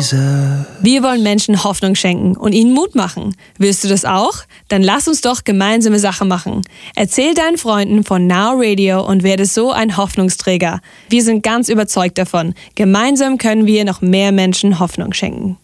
Jesus. Wir wollen Menschen Hoffnung schenken und ihnen Mut machen. Willst du das auch? Dann lass uns doch gemeinsame Sache machen. Erzähl deinen Freunden von Now Radio und werde so ein Hoffnungsträger. Wir sind ganz überzeugt davon. Gemeinsam können wir noch mehr Menschen Hoffnung schenken.